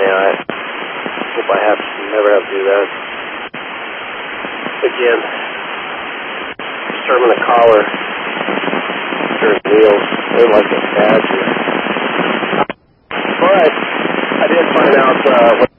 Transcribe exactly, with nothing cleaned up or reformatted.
Yeah, I hope I have never have to do that again. Determine the collar, turn wheels, they like a badge. But I did find out uh, what